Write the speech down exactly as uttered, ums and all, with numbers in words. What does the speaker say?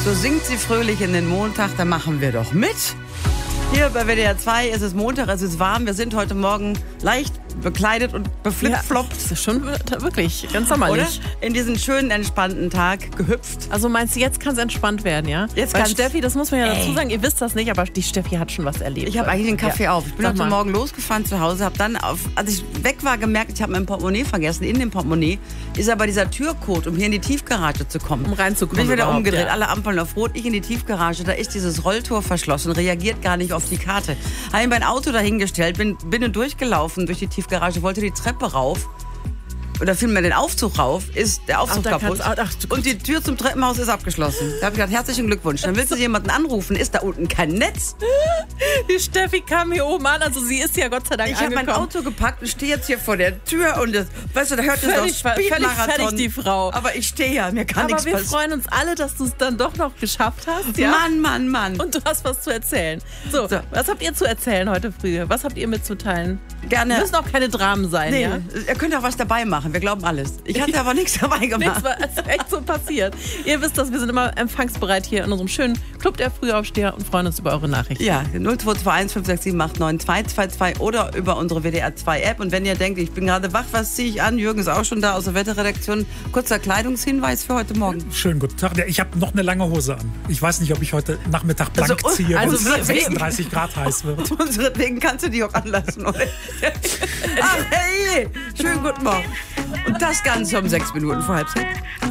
So singt sie fröhlich in den Montag, da machen wir doch mit. Hier bei W D R zwei ist es Montag, es ist warm. Wir sind heute Morgen leicht bekleidet und beflipfloppt. Ja, das ist schon wirklich ganz sommerlich. Oder? In diesen schönen, entspannten Tag gehüpft. Also meinst du, jetzt kann es entspannt werden, ja? Jetzt Weil kann's- Steffi, das muss man ja dazu Ey. sagen, ihr wisst das nicht, aber die Steffi hat schon was erlebt. Ich habe eigentlich den Kaffee ja. auf. Ich bin Sag heute mal. Morgen losgefahren zu Hause, habe dann, auf, als ich weg war, gemerkt, ich habe mein Portemonnaie vergessen. In dem Portemonnaie ist aber dieser Türcode, um hier in die Tiefgarage zu kommen. Um reinzukommen Bin ich wieder überhaupt, umgedreht, ja. alle Ampeln auf Rot, ich in die Tiefgarage, da ist dieses Rolltor verschlossen, reagiert gar nicht auf die Karte. Habe mein Auto dahingestellt, bin, bin durchgelaufen durch die Tiefgarage, wollte die Treppe rauf. Oder vielmehr den Aufzug rauf, ist der Aufzug Ach, da kaputt. kannst- ach, du- und die Tür zum Treppenhaus ist abgeschlossen. Da habe ich gesagt, herzlichen Glückwunsch. Dann willst du jemanden anrufen, ist da unten kein Netz. Die Steffi kam hier oben an, also sie ist ja Gott sei Dank Ich habe angekommen. mein Auto gepackt und stehe jetzt hier vor der Tür und das, weißt du, da hört es Völlig, noch völlig Speedmarathon. fertig, die Frau. Aber ich stehe ja, mir kann Aber nichts wir passieren. freuen uns alle, dass du es dann doch noch geschafft hast. Ja? Mann, Mann, Mann. Und du hast was zu erzählen. So, So. was habt ihr zu erzählen heute früh? Was habt ihr mitzuteilen? Gerne. Müssen auch keine Dramen sein, Nee, ja? ihr könnt auch was dabei machen, wir glauben alles. Ich hatte aber nichts dabei gemacht. Nichts war ist echt so passiert. Ihr wisst das, wir sind immer empfangsbereit hier in unserem schönen Club der Frühaufsteher und freuen uns über eure Nachrichten. Ja, null zwei zwei eins fünf sechs sieben acht neun zwei zwei zwei oder über unsere W D R zwei App. Und wenn ihr denkt, ich bin gerade wach, was ziehe ich an? Jürgen ist auch schon da aus der Wetterredaktion. Kurzer Kleidungshinweis für heute Morgen. Schönen guten Tag. Ja, ich habe noch eine lange Hose an. Ich weiß nicht, ob ich heute Nachmittag blank Also, ziehe, also wenn wir- es sechsunddreißig Grad heiß wird. Unseretwegen kannst du die auch anlassen, oder? Ach, hey, schönen guten Morgen. Und das Ganze um sechs Minuten vor halb sechs.